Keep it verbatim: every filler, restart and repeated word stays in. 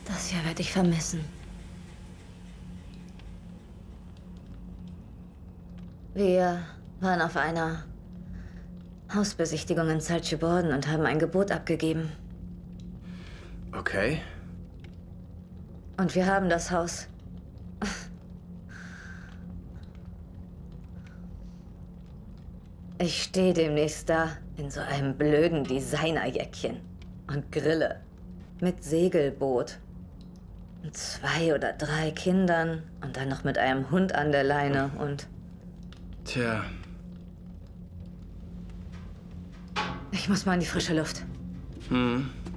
Das hier werde ich vermissen. Wir waren auf einer Hausbesichtigung in Salzgibborden und haben ein Gebot abgegeben. Okay. Und wir haben das Haus. Ich stehe demnächst da in so einem blöden Designerjäckchen und grille mit Segelboot und zwei oder drei Kindern und dann noch mit einem Hund an der Leine und... Tja. Ich muss mal in die frische Luft. Hm.